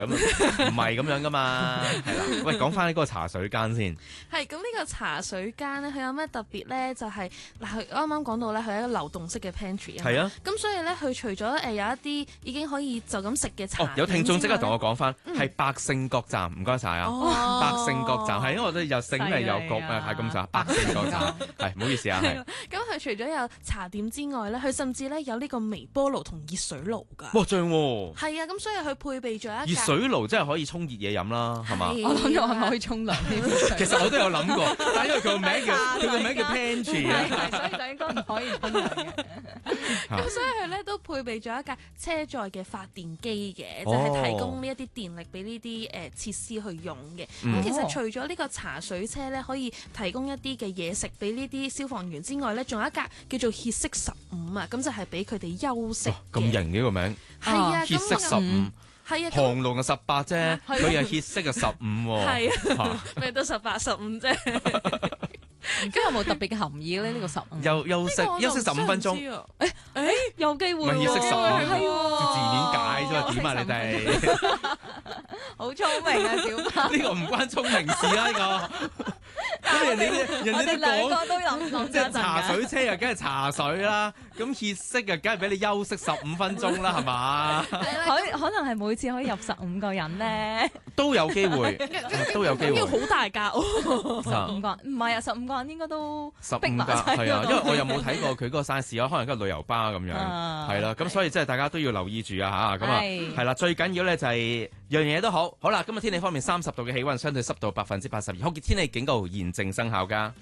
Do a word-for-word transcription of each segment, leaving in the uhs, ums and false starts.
咁唔係咁樣噶嘛，係啦。喂，講翻呢個茶水間先。 係咁呢個茶水間咧，佢有咩特別咧？就係、是、嗱，佢啱啱講到咧，佢係一個流動式嘅 pantry 啊。 係啊。 咁所以咧，佢除咗誒有一啲已經可以就咁食嘅茶、 哦，有聽眾即刻同我講翻，係、嗯、百勝角站，唔該晒啊！ 哦、 百勝角站係因為我哋又勝嚟又角啊，係咁咋？百勝角站係，唔好意思啊，係。 咁佢除咗有茶點之外咧，佢甚至咧有呢個微波爐同熱水爐㗎。 哇，正喎！ 係啊，咁所以佢配備咗一熱水爐真係可以沖熱嘢飲啦，係嘛？ 我諗住係咪可以沖涼添？ 其實我都有諗過，但係因為佢個名叫佢個名叫 Pantry 啊， 所以就應該唔可以沖涼嘅。 咁所以佢咧都配備咗一架車載嘅發電機嘅，就係、是、提供呢一啲電力俾呢啲誒設施去用嘅。咁、嗯、其實除咗呢個茶水車咧，可以提供一啲嘅嘢食俾呢啲消防員之外咧，仲有一架叫做歇息十五啊，咁就係俾佢哋休息嘅。 咁型嘅個名， 係啊， 歇息十五。 係啊， 航龍啊十八啫，佢又歇息啊十五喎。 係啊，咩都十八十五啫。 咁有冇特別嘅含義咧？呢、這個十五休休息休息十五分鐘。誒誒、欸，有機會喎。 咪歇息十五， 係字面解啫嘛？點啊你哋？ 好聰明啊，小巴。 呢個唔關聰明事啦，呢、這個。咁人哋人哋都講， 都諗即係茶水車又梗係茶水啦，咁歇息啊，梗係俾你休息十五分鐘啦，係嘛？ 可可能係每次可以入十五個人咧， 都有機會，都有機會。 要好大架哦， 十五個人唔係啊，十五個人應該都十五架係啊，因為我又冇睇過佢嗰個 size 啊，可能係個旅遊巴咁樣，係啦，咁所以即係大家都要留意住啊嚇，咁啊係啦，最緊要咧就係樣嘢都好，好啦，今日天氣方面三十度嘅氣温，相對濕度百分之八十二，酷熱天氣警告現正生效㗎。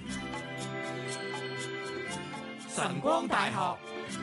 晨光大學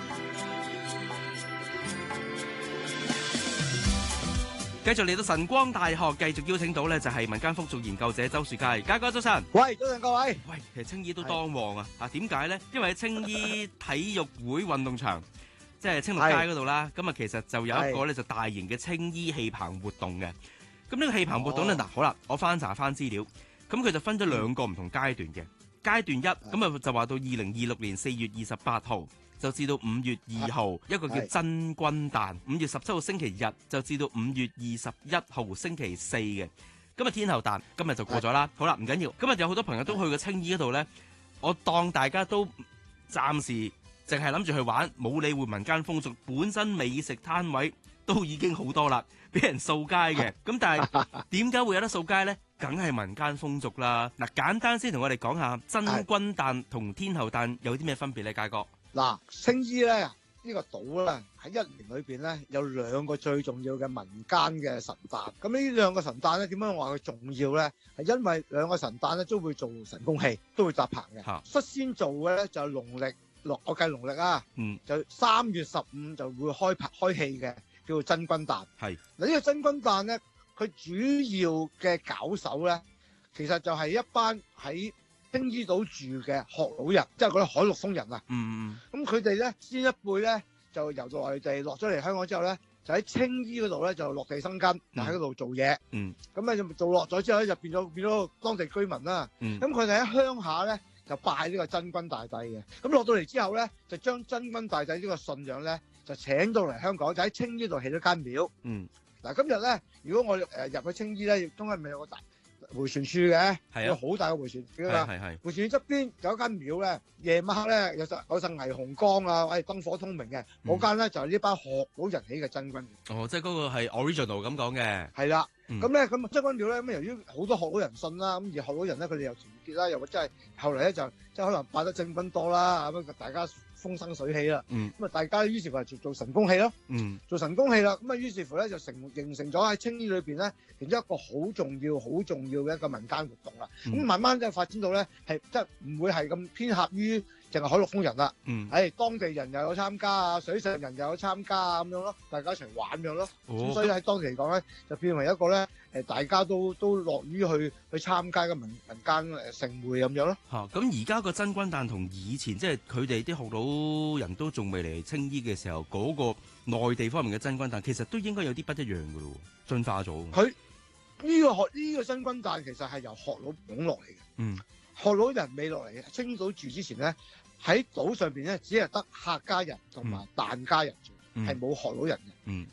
繼續嚟到晨光大學，繼續邀請到呢就係民間風俗研究者周樹佳，佳哥早晨。 喂，早晨各位。 喂，其實青衣都當旺啊！啊，點解呢？因為喺青衣體育會運動場，即係青綠街嗰度啦。咁啊，其實就有一個呢就大型嘅青衣戲棚活動嘅。咁呢個戲棚活動呢，嗱、哦，好啦，我翻查翻資料，咁佢就分咗兩個唔同階段嘅。階段一咁啊，就話到二零二六年四月二十八號就至到五月二號，一個叫真君誕；五月十七號星期日就至到五月二十一號星期四嘅。今日天后誕，今日就過咗啦。好啦，唔緊要，今日有好多朋友都去過青衣嗰度呢。我當大家都暫時淨係諗住去玩，冇理會民間風俗，本身美食攤位都已經好多啦，俾人掃街嘅。咁但係點解會有得掃街呢？梗係民間風俗啦。嗱，簡單先同我哋講下真君誕同天后誕有啲咩分別咧，佳哥？ 嗱，青衣咧呢、呢個島咧喺一年裏邊咧有兩個最重要嘅民間嘅神誕。咁呢兩個神誕咧點解我話佢重要咧？係因為兩個神誕咧都會做神功戲，都會搭棚嘅。率先做嘅咧就係農曆六，我計農曆啊，嗯，就三月十五就會開拍開戲嘅，叫做真君誕。係嗱，呢個真君誕咧。佢主要嘅搞手咧，其實就係一班喺青衣島住嘅學老人，即係嗰啲海陸豐人啊。嗯嗯。咁佢哋咧，先一輩咧就由內地落咗嚟香港之後咧，就喺青衣嗰度咧就落地生根，就喺嗰度做嘢。嗯。咁咧就做落咗之後咧，就變咗變咗當地居民啦。嗯。咁佢哋喺鄉下咧就拜呢個真君大帝嘅。咁落到嚟之後咧，就將真君大帝呢個信仰咧就請到嚟香港，就喺青衣度起咗間廟。嗯。嗱，今日咧，如果我誒入去青衣咧，中間咪有個大迴旋處嘅，有好大嘅迴旋處㗎嘛。迴旋處側邊有一間廟咧，夜晚黑咧有陣有陣霓虹光啊，喂燈火通明嘅，嗰間咧就係呢班學老人起嘅真君。 哦，即係嗰個係 original 咁講嘅。 係啦，咁咧咁真君廟咧，咁由於好多學老人信啦，咁而學老人咧佢哋又團結啦，又或者係後嚟咧就即係可能拜得真君多啦，咁大家風生水起啦，咁、嗯、啊大家於是乎就做做神功戲咯，嗯、做神功戲啦，咁啊於是乎咧就成形成咗喺青衣裏邊咧，其中一個好重要、好重要嘅一個民間活動啦。咁、嗯、慢慢就發展到咧係即係唔會係咁偏狹於淨係海陸豐人啦，誒、嗯哎、當地人又有參加啊，水上人又有參加啊咁樣咯，大家一齊玩咁樣咯，咁、哦、所以喺當地嚟講咧就變為一個咧誒大家都都樂於去去參加嘅民民間誒盛會咁樣咯。 嚇、啊！咁而家個真君誕同以前即係佢哋啲學老人都仲未嚟青衣嘅時候，嗰、那個內地方面嘅真君誕其實都應該有啲不一樣嘅咯，進化咗。 佢呢、這個學呢、這個真君誕其實係由學老捧落嚟嘅。嗯，學老人未落嚟青衣島住之前咧，喺島上邊咧只係得客家人同埋疍家人住，係、嗯、冇學老人嘅。嗯，嚇、啊，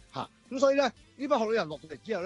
咁所以咧，呢班學女人落到嚟之後咧。